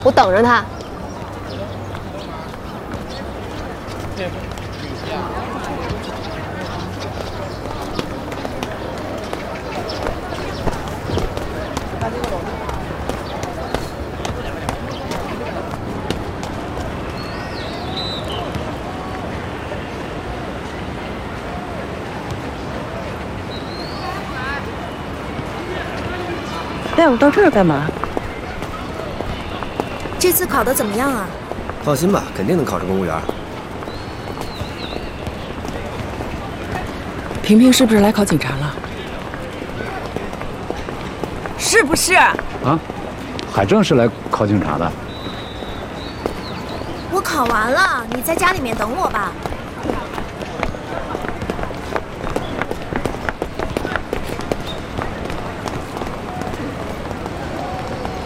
我等着他。 带我到这儿干嘛？ 这次考得怎么样啊？ 放心吧，肯定能考上公务员。 萍萍是不是来考警察了？ 是不是？ 啊，海正是来考警察的。 我考完了，你在家里面等我吧。